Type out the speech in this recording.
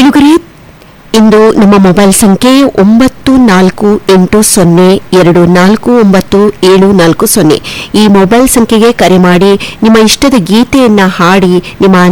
ಕೇಳುಗರೆ, ಇಂದು ನಮ್ಮ ಮೊಬೈಲ್ ಸಂಖ್ಯೆ 9480249740 ಈ ಮೊಬೈಲ್ ಸಂಖ್ಯೆಗೆ ಕರೆ ಮಾಡಿ ನಿಮ್ಮ ಇಷ್ಟದ ಗೀತೆಯನ್ನ ಹಾಡಿ ನಿಮ್ಮ